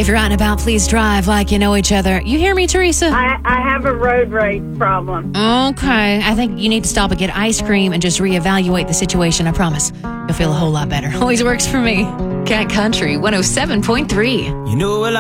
If you're out and about, please drive like you know each other. You hear me, Teresa? I have a road rage problem. Okay. I think you need to stop and get ice cream and just reevaluate the situation. I promise. You'll feel a whole lot better. Always works for me. Cat Country 107.3. You know, well,